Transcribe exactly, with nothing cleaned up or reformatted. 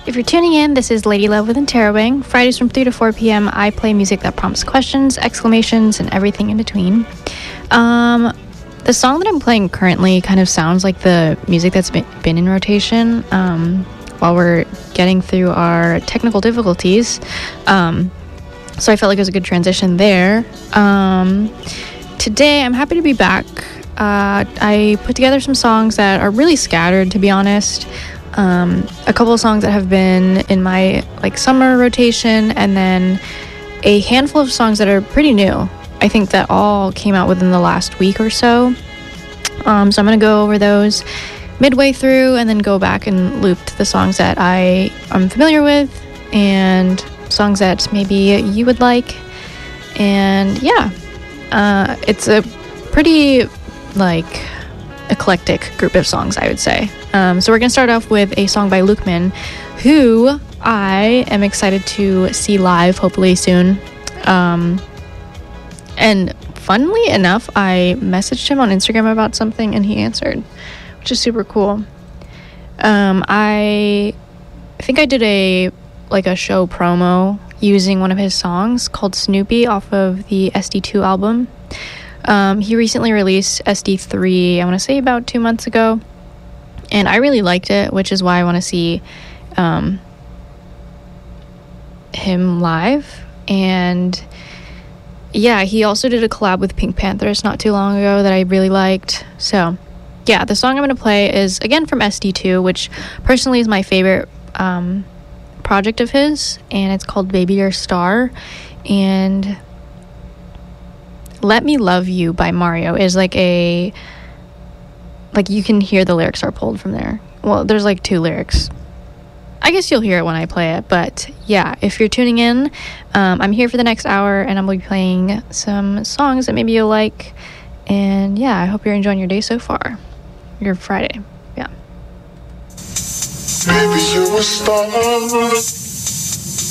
If you're tuning in, this is Lady Love with Interrowing. Fridays from three to four p.m. I play music that prompts questions, exclamations, and everything in between. Um, the song that I'm playing currently kind of sounds like the music that's been, been in rotation um, while we're getting through our technical difficulties. Um, so I felt like it was a good transition there. Um, today, I'm happy to be back. Uh, I put together some songs that are really scattered, to be honest. Um, a couple of songs that have been in my like summer rotation, and then a handful of songs that are pretty new. I think that all came out within the last week or so. Um, so I'm going to go over those midway through and then go back and loop to the songs that I am familiar with and songs that maybe you would like. And yeah, uh, it's a pretty like eclectic group of songs, I would say. Um, so we're going to start off with a song by Luqman, who I am excited to see live, hopefully soon. Um, and funnily enough, I messaged him on Instagram about something and he answered, which is super cool. Um, I think I did a like a show promo using one of his songs called Snoopy off of the S D two album. Um, he recently released S D three, I want to say about two months ago, and I really liked it, which is why I want to see um, him live. And yeah, he also did a collab with Pink Panthers not too long ago that I really liked. So yeah, the song I'm going to play is again from S D two, which personally is my favorite um, project of his, and it's called Baby You're a Star. And Let Me Love You by Mario is like a, like you can hear the lyrics are pulled from there. Well, there's like two lyrics. I guess you'll hear it when I play it, but yeah, if you're tuning in, um, I'm here for the next hour and I'm going to be playing some songs that maybe you'll like. And yeah, I hope you're enjoying your day so far. Your Friday. Yeah. Baby, you a star.